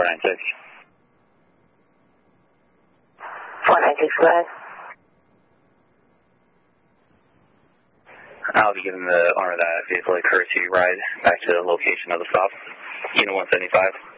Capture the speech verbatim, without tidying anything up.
four nine six. four nine six, go ahead. I'll be giving the owner of that vehicle a courtesy ride back to the location of the stop. Unit one seventy-five.